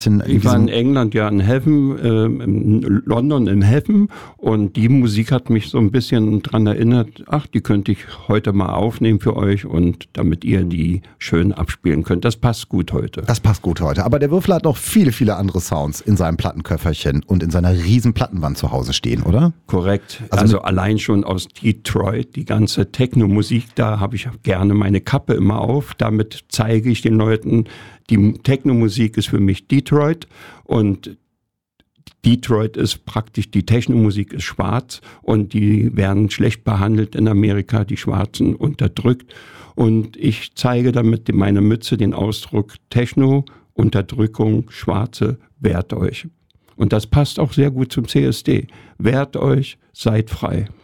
Ich war in England, ja, in Heaven, in London in Heaven, und die Musik hat mich so ein bisschen dran erinnert, ach, die könnte ich heute mal aufnehmen für euch, und damit ihr die schön abspielen könnt. Das passt gut heute. Das passt gut heute. Aber der Würfel hat noch viele, viele andere Sounds in seinem Plattenköfferchen und in seiner riesen Plattenwand zu Hause stehen, oder? Korrekt. Also allein schon aus Detroit, die ganze Techno-Musik, da habe ich gerne meine Kappe immer auf. Damit zeige ich den Leuten, die Techno-Musik ist für mich Detroit, und Detroit ist praktisch, die Techno-Musik ist schwarz, und die werden schlecht behandelt in Amerika, die Schwarzen unterdrückt. Und ich zeige damit in meiner Mütze den Ausdruck Techno, Unterdrückung, Schwarze, wehrt euch. Und das passt auch sehr gut zum CSD. Wehrt euch, seid frei.